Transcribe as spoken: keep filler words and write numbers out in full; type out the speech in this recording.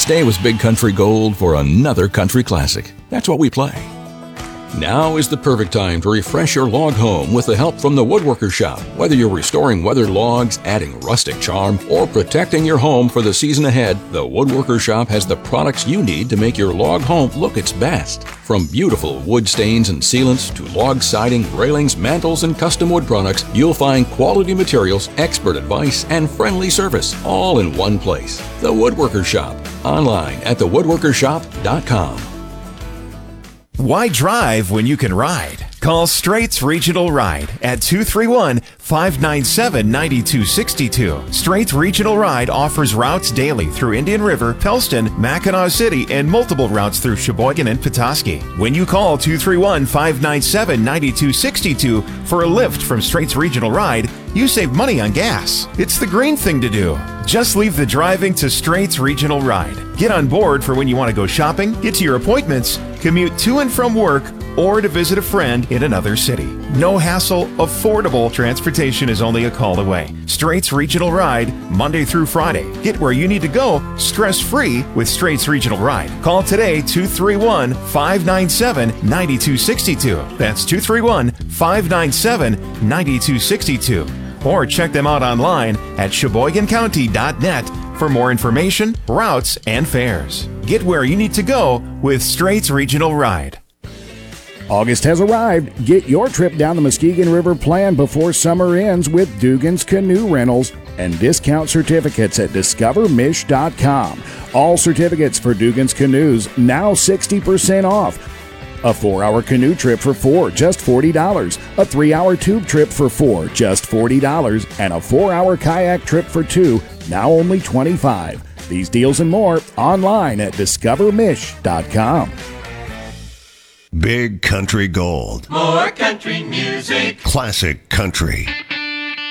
Stay with Big Country Gold for another country classic. That's what we play. Now is the perfect time to refresh your log home with the help from the Woodworker Shop. Whether you're restoring weathered logs, adding rustic charm, or protecting your home for the season ahead, the Woodworker Shop has the products you need to make your log home look its best. From beautiful wood stains and sealants to log siding, railings, mantles, and custom wood products, you'll find quality materials, expert advice, and friendly service all in one place. The Woodworker Shop. Online at the woodworker shop dot com. Why drive when you can ride? Call Straits Regional Ride at two three one, five nine seven, nine two six two. Straits Regional Ride offers routes daily through Indian River, Pellston, Mackinac City, and multiple routes through Sheboygan and Petoskey. When you call two three one, five nine seven, nine two six two for a lift from Straits Regional Ride, you save money on gas. It's the green thing to do. Just leave the driving to Straits Regional Ride. Get on board for when you want to go shopping, get to your appointments, commute to and from work, or to visit a friend in another city. No hassle, affordable transportation is only a call away. Straits Regional Ride, Monday through Friday. Get where you need to go stress-free with Straits Regional Ride. Call today two three one, five nine seven, nine two six two. That's two three one, five nine seven, nine two six two. Or check them out online at sheboygan county dot net for more information, routes, and fares. Get where you need to go with Straits Regional Ride. August has arrived. Get your trip down the Muskegon River planned before summer ends with Dugan's Canoe Rentals and discount certificates at discover mish dot com. All certificates for Dugan's Canoes now sixty percent off. A four-hour canoe trip for four, just forty dollars. A three-hour tube trip for four, just forty dollars. And a four-hour kayak trip for two, now only twenty-five dollars. These deals and more online at discover mish dot com. Big Country Gold. More country music. Classic country.